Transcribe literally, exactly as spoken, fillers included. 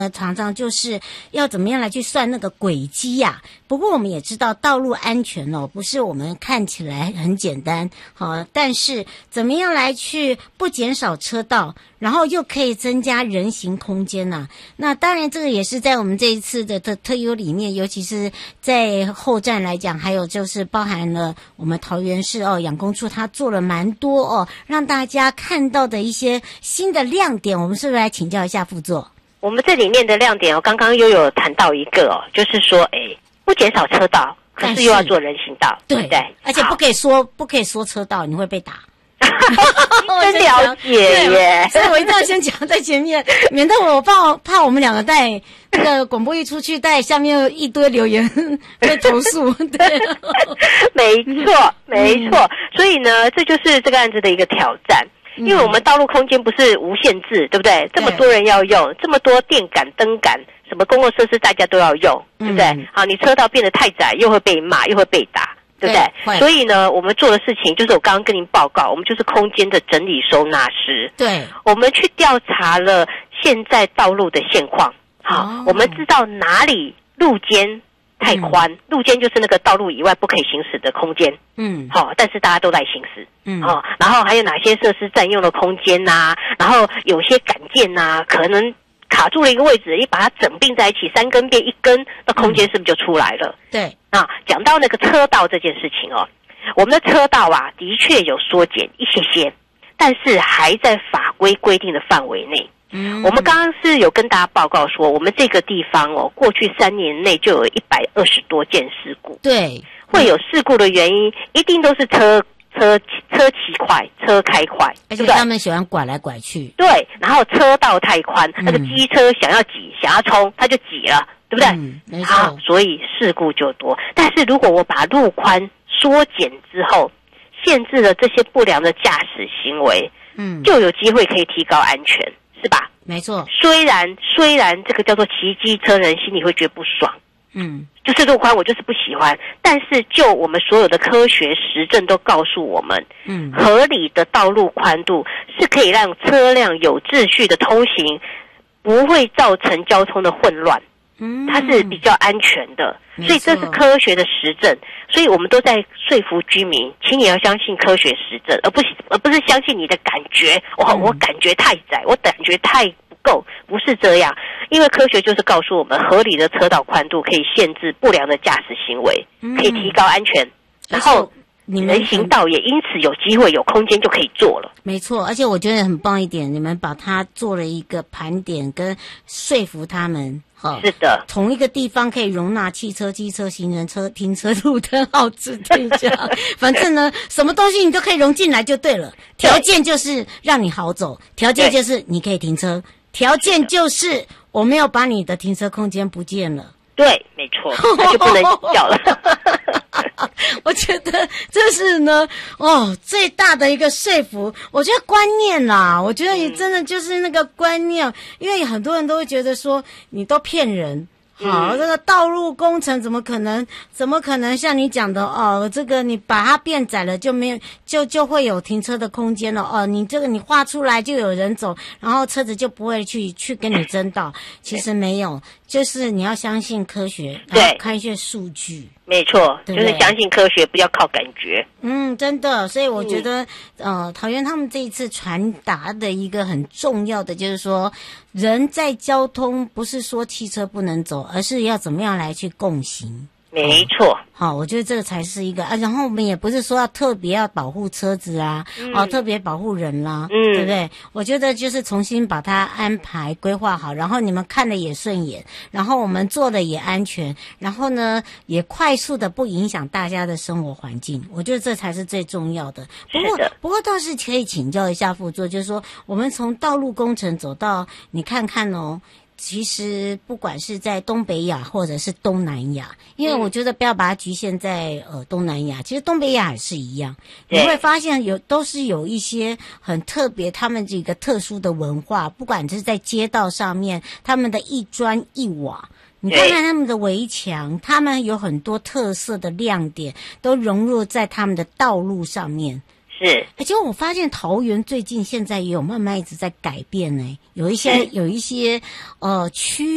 呃，常常就是要怎么样来去算那个轨迹呀、啊？不过我们也知道，道路安全哦，不是我们看起来很简单，好，但是怎么样来去不减少车道，然后又可以增加人行空间呢、啊？那当然，这个也是在我们这一次的特特优里面，尤其是在后站来讲，还有就是包含了我们桃园市哦养工处，它做了蛮多哦，让大家看到的一些新的亮点。我们是不是来请教一下副座？ 我们这里面的亮点哦，刚刚又有谈到一个哦，就是说，哎，不减少车道，可是又要做人行道，对不对？ 而且不可以说不可以说车道，你会被打。 真了解耶！ 所以我一定要先讲在前面，免得我怕怕我们两个在那个广播一出去，在下面有一堆留言被投诉。对， 没错，没错。所以呢，这就是这个案子的一个挑战。因为我们道路空间不是无限制，对不对？这么多人要用，这么多电杆、灯杆，什么公共设施大家都要用，对不对？嗯、好，你车道变得太窄，又会被骂，又会被打，对不对？对，所以呢，我们做的事情就是我刚刚跟您报告，我们就是空间的整理收纳师。对，我们去调查了现在道路的现况，好，哦、我们知道哪里路肩太宽，嗯、路肩就是那个道路以外不可以行驶的空间。嗯，好、哦，但是大家都在行驶。嗯，哦，然后还有哪些设施占用了空间呐、啊？然后有些杆件呐、啊，可能卡住了一个位置，你把它整并在一起，三根变一根，那空间是不是就出来了？嗯、对。啊，讲到那个车道这件事情哦，我们的车道啊，的确有缩减一些些，但是还在法规规定的范围内。嗯，我们刚刚是有跟大家报告说，我们这个地方哦，过去三年内就有一百二十多件事故。对，会有事故的原因，一定都是车车车骑快，车开快， 而且他们喜欢拐来拐去。 对，然后车道太宽，嗯、那个机车想要挤，想要冲，它就挤了，对不对？嗯，没错。好，所以事故就多。但是如果我把路宽缩减之后，限制了这些不良的驾驶行为，嗯，就有机会可以提高安全。是吧？没错。虽然虽然这个叫做骑机车人心里会觉得不爽，嗯，就是路宽我就是不喜欢，但是就我们所有的科学实证都告诉我们，嗯，合理的道路宽度是可以让车辆有秩序的通行，不会造成交通的混乱。嗯，它是比较安全的，所以这是科学的实证，所以我们都在说服居民，请你要相信科学实证，而不是而不是相信你的感觉。我、嗯、我感觉太窄，我感觉太不够，不是这样。因为科学就是告诉我们，合理的车道宽度可以限制不良的驾驶行为，可以提高安全，然后你们人行道也因此有机会有空间就可以做了。没错，而且我觉得很棒一点，你们把它做了一个盘点跟说服他们。是的，同一个地方可以容纳汽车、机车、行人车、停车、路灯号指定这样，反正呢，什么东西你都可以融进来就对了。条件就是让你好走，条件就是你可以停车，条件就是我没有把你的停车空间不见了。对，没错，那就不能叫了。我觉得这是呢，哦，最大的一个说服。我觉得观念啦，我觉得也真的就是那个观念，嗯、因为很多人都会觉得说你都骗人。好，这个道路工程怎么可能？怎么可能像你讲的哦？这个你把它变窄了，就没有就就会有停车的空间了哦。你这个你画出来就有人走，然后车子就不会去去跟你争道。其实没有，就是你要相信科学，对，看一些数据。没错，就是相信科学，不要靠感觉。嗯，真的，所以我觉得，嗯、呃，桃园他们这一次传达的一个很重要的，就是说，人在交通不是说汽车不能走，而是要怎么样来去共行。没错，好、哦，我觉得这个才是一个啊。然后我们也不是说要特别要保护车子啊，嗯、哦，特别保护人啦，嗯，对不对？我觉得就是重新把它安排规划好，然后你们看的也顺眼，然后我们做的也安全，然后呢也快速的不影响大家的生活环境。我觉得这才是最重要的。不过，不过倒是可以请教一下副座，就是说我们从道路工程走到你看看哦。其实不管是在东北亚或者是东南亚，因为我觉得不要把它局限在呃东南亚，其实东北亚也是一样，你会发现有都是有一些很特别，他们这个特殊的文化，不管是在街道上面，他们的一砖一瓦。你看看他们的围墙，他们有很多特色的亮点，都融入在他们的道路上面。是，而且我发现桃园最近现在也有慢慢一直在改变呢，有一些有一些呃区。